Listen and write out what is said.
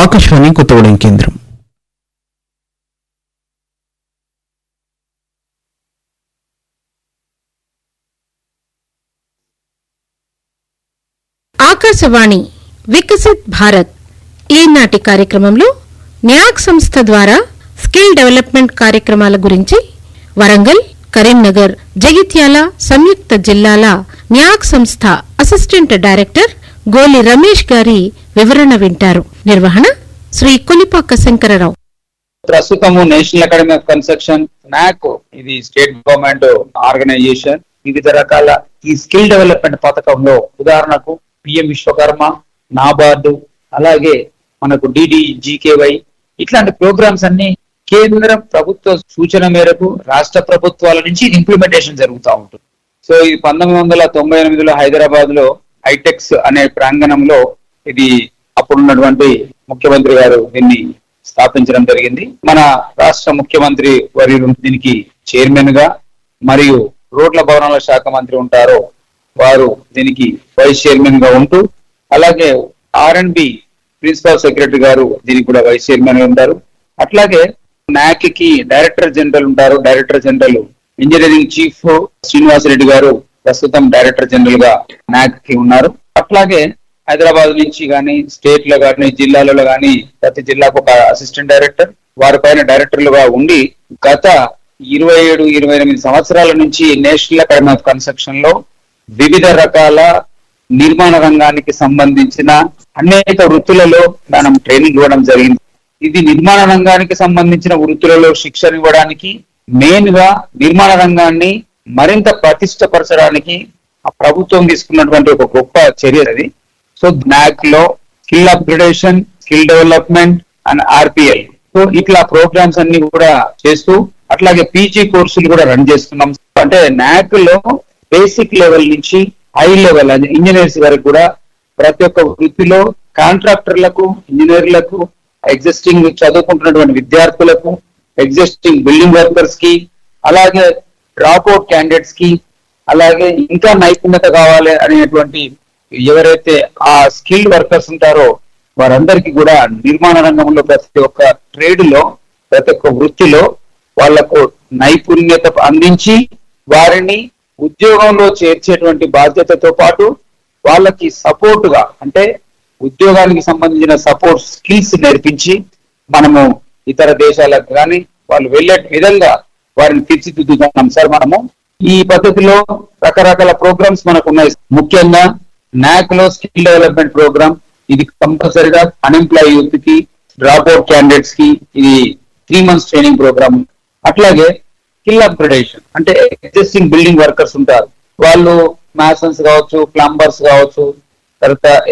ఆకాశవాణి కొత్తగూడెం కేంద్రం. ఆకాశవాణి వికసిత్ భారత్ ఈనాటి కార్యక్రమంలో న్యాక్ సంస్థ ద్వారా స్కిల్ డెవలప్మెంట్ కార్యక్రమాల గురించి వరంగల్, కరీంనగర్, జగిత్యాల సంయుక్త జిల్లాల న్యాక్ సంస్థ అసిస్టెంట్ డైరెక్టర్ గోలి రమేష్ గారి వివరణ వింటారు. నిర్వహణ శ్రీ కొలిపాక శంకరరావు. ప్రస్తుతము నేషనల్ అకాడమీ ఆఫ్ కన్స్ట్రక్షన్ నాక్, ఇది స్టేట్ గవర్నమెంట్ ఆర్గనైజేషన్, వివిధ రకాల ఈ స్కిల్ డెవలప్మెంట్ పథకంలో ఉదాహరణకు పిఎం విశ్వకర్మ, నాబార్డు, అలాగే మనకు DDGKY ఇట్లాంటి ప్రోగ్రామ్స్ అన్ని కేంద్ర ప్రభుత్వ సూచన మేరకు రాష్ట్ర ప్రభుత్వాల నుంచి ఇంప్లిమెంటేషన్ జరుగుతూ ఉంటుంది. సో ఇది 1998లో హైదరాబాద్ లో హైటెక్స్ అనే ప్రాంగణంలో ఇది అప్పుడున్నటువంటి ముఖ్యమంత్రి గారు దీన్ని స్థాపించడం జరిగింది. మన రాష్ట్ర ముఖ్యమంత్రి వర్యులు దీనికి చైర్మన్ గా, మరియు రోడ్ల భవనాల శాఖ మంత్రి ఉంటారో వారు దీనికి వైస్ చైర్మన్ గా ఉంటూ, అలాగే R&B ప్రిన్సిపల్ సెక్రటరీ గారు దీనికి కూడా వైస్ చైర్మన్ గా ఉంటారు. అట్లాగే నాక్ కి డైరెక్టర్ జనరల్ ఉంటారు. Director general engineering chief Srinivasa Reddy గారు ప్రస్తుతం డైరెక్టర్ జనరల్ గా నాక్ కి ఉన్నారు. అట్లాగే హైదరాబాద్ నుంచి గానీ, స్టేట్ లో గానీ, జిల్లాలలో గానీ ప్రతి జిల్లాకు ఒక అసిస్టెంట్ డైరెక్టర్, వారి పైన డైరెక్టర్లుగా ఉండి గత 27-28 సంవత్సరాల నుంచి నేషనల్ అకాడమీ ఆఫ్ కన్స్ట్రక్షన్ లో వివిధ రకాల నిర్మాణ రంగానికి సంబంధించిన అనేక వృత్తులలో మనం ట్రైనింగ్ ఇవ్వడం జరిగింది. ఇది నిర్మాణ రంగానికి సంబంధించిన వృత్తులలో శిక్షణ ఇవ్వడానికి, మెయిన్ గా నిర్మాణ రంగాన్ని మరింత ప్రతిష్టపరచడానికి ఆ ప్రభుత్వం తీసుకున్నటువంటి ఒక గొప్ప చర్య అది. సో నాక్ లో skill upgradation, skill development and RPL, so ఇట్లా ప్రోగ్రామ్స్ అన్ని కూడా చేస్తూ అట్లాగే PG కోర్సులు కూడా రన్ చేస్తున్నాం. అంటే నాక్ లో బేసిక్ లెవెల్ నుంచి హై లెవెల్ ఇంజనీర్స్ వరకు కూడా ప్రతి ఒక్క వృత్తిలో కాంట్రాక్టర్లకు, ఇంజనీర్లకు, ఎగ్జిస్టింగ్ చదువుకుంటున్నటువంటి విద్యార్థులకు, ఎగ్జిస్టింగ్ బిల్డింగ్ వర్కర్స్ కి, అలాగే డ్రాప్ అవుట్ క్యాండిడేట్స్ కి, అలాగే ఇంకా నైపుణ్యత కావాలి అనేటువంటి ఎవరైతే ఆ స్కిల్ వర్కర్స్ ఉంటారో వారందరికీ కూడా నిర్మాణ రంగంలో ప్రతి ఒక్క ట్రేడ్ లో, ప్రతి ఒక్క వృత్తిలో వాళ్లకు నైపుణ్యత అందించి వారిని ఉద్యోగంలో చేర్చేటువంటి బాధ్యతతో పాటు వాళ్ళకి సపోర్ట్ గా, అంటే ఉద్యోగానికి సంబంధించిన సపోర్ట్ స్కిల్స్ నేర్పించి మనము ఇతర దేశాలకు కానీ వాళ్ళు వెళ్ళే విధంగా వారిని తీర్చిదిద్దుతున్నాం సార్. మనము ఈ పద్ధతిలో రకరకాల ప్రోగ్రామ్స్ మనకు ఉన్నాయి. ముఖ్యంగా నాక్ లో స్కిల్ డెవలప్మెంట్ ప్రోగ్రామ్, ఇది కంపల్సరీగా అన్ఎంప్లాయ్ యూత్ కి, డ్రాప్ అవుట్ క్యాండిడేట్స్ కి ఇది 3 months ట్రైనింగ్ ప్రోగ్రామ్. అట్లాగే స్కిల్ అప్గ్రేడేషన్, అంటే ఎగ్జిస్టింగ్ బిల్డింగ్ వర్కర్స్ ఉంటారు, వాళ్ళు మ్యాసన్స్ కావచ్చు, ప్లంబర్స్ కావచ్చు, తర్వాత